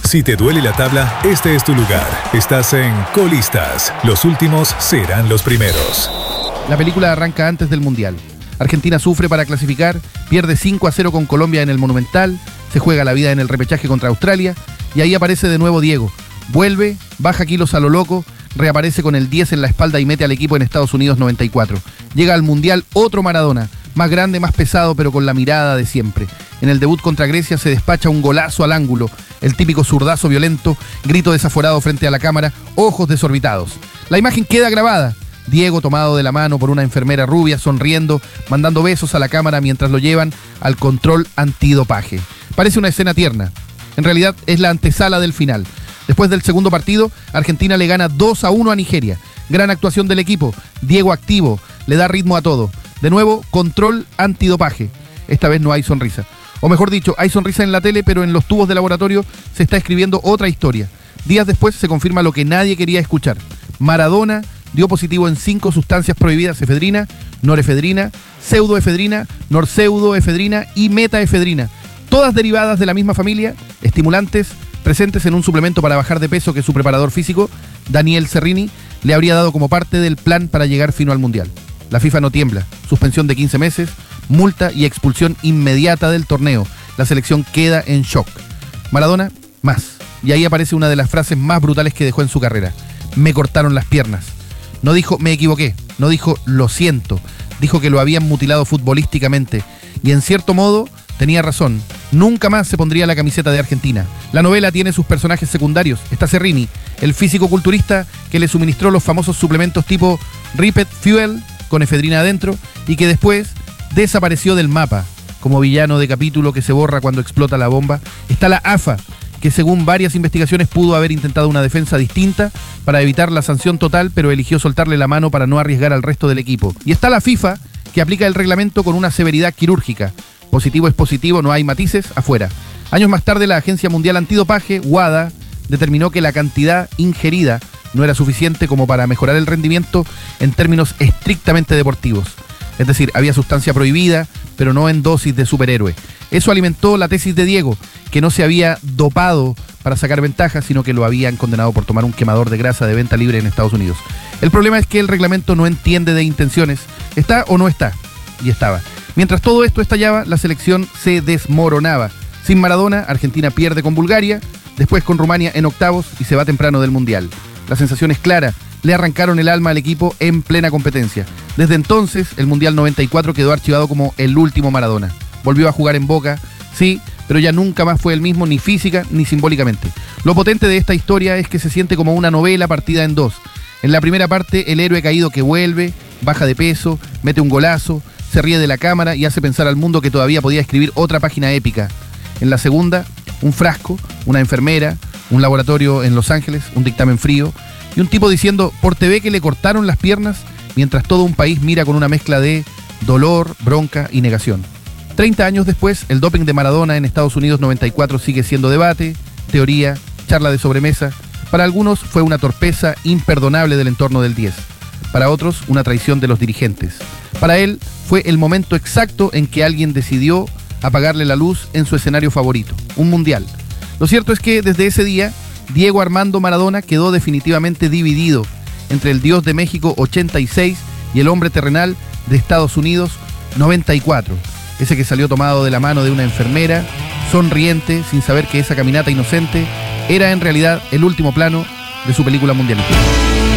Si te duele la tabla, este es tu lugar. Estás en Colistas. Los últimos serán los primeros. La película arranca antes del Mundial. Argentina sufre para clasificar, pierde 5-0 con Colombia en el Monumental, se juega la vida en el repechaje contra Australia y ahí aparece de nuevo Diego. Vuelve, baja kilos a lo loco, reaparece con el 10 en la espalda y mete al equipo en Estados Unidos 94. Llega al Mundial otro Maradona, más grande, más pesado, pero con la mirada de siempre. En el debut contra Grecia se despacha un golazo al ángulo, el típico zurdazo violento, grito desaforado frente a la cámara, ojos desorbitados. La imagen queda grabada. Diego tomado de la mano por una enfermera rubia, sonriendo, mandando besos a la cámara mientras lo llevan al control antidopaje. Parece una escena tierna. En realidad es la antesala del final. Después del segundo partido, Argentina le gana 2-1 a Nigeria. Gran actuación del equipo. Diego activo, le da ritmo a todo. De nuevo, control antidopaje. Esta vez no hay sonrisa. O mejor dicho, hay sonrisa en la tele, pero en los tubos de laboratorio se está escribiendo otra historia. Días después se confirma lo que nadie quería escuchar. Maradona dio positivo en 5 sustancias prohibidas: efedrina, norefedrina, pseudoefedrina, norpseudoefedrina y metaefedrina. Todas derivadas de la misma familia, estimulantes presentes en un suplemento para bajar de peso que su preparador físico, Daniel Cerrini, le habría dado como parte del plan para llegar fino al Mundial. La FIFA no tiembla. Suspensión de 15 meses, multa y expulsión inmediata del torneo. La selección queda en shock. Maradona, más. Y ahí aparece una de las frases más brutales que dejó en su carrera. Me cortaron las piernas. No dijo me equivoqué, no dijo lo siento. Dijo que lo habían mutilado futbolísticamente. Y en cierto modo tenía razón. Nunca más se pondría la camiseta de Argentina. La novela tiene sus personajes secundarios. Está Cerrini, el físico-culturista que le suministró los famosos suplementos tipo Ripet Fuel, con efedrina adentro, y que después desapareció del mapa, como villano de capítulo que se borra cuando explota la bomba. Está la AFA, que según varias investigaciones pudo haber intentado una defensa distinta para evitar la sanción total, pero eligió soltarle la mano para no arriesgar al resto del equipo. Y está la FIFA, que aplica el reglamento con una severidad quirúrgica. Positivo es positivo, no hay matices, afuera. Años más tarde, la Agencia Mundial Antidopaje, WADA, determinó que la cantidad ingerida no era suficiente como para mejorar el rendimiento en términos estrictamente deportivos. Es decir, había sustancia prohibida, pero no en dosis de superhéroe. Eso alimentó la tesis de Diego, que no se había dopado para sacar ventaja, sino que lo habían condenado por tomar un quemador de grasa de venta libre en Estados Unidos. El problema es que el reglamento no entiende de intenciones. ¿Está o no está? Y estaba. Mientras todo esto estallaba, la selección se desmoronaba. Sin Maradona, Argentina pierde con Bulgaria, después con Rumania en octavos y se va temprano del Mundial. La sensación es clara. Le arrancaron el alma al equipo en plena competencia. Desde entonces, el Mundial 94 quedó archivado como el último Maradona. Volvió a jugar en Boca, sí, pero ya nunca más fue el mismo, ni física ni simbólicamente. Lo potente de esta historia es que se siente como una novela partida en dos. En la primera parte, el héroe caído que vuelve, baja de peso, mete un golazo, se ríe de la cámara y hace pensar al mundo que todavía podía escribir otra página épica. En la segunda, un frasco, una enfermera, un laboratorio en Los Ángeles, un dictamen frío y un tipo diciendo por TV que le cortaron las piernas mientras todo un país mira con una mezcla de dolor, bronca y negación. 30 años después, el doping de Maradona en Estados Unidos 94 sigue siendo debate, teoría, charla de sobremesa. Para algunos fue una torpeza imperdonable del entorno del 10. Para otros, una traición de los dirigentes. Para él, fue el momento exacto en que alguien decidió apagarle la luz en su escenario favorito, un mundial. Lo cierto es que desde ese día, Diego Armando Maradona quedó definitivamente dividido entre el Dios de México 86 y el hombre terrenal de Estados Unidos 94. Ese que salió tomado de la mano de una enfermera, sonriente, sin saber que esa caminata inocente era en realidad el último plano de su película mundialista.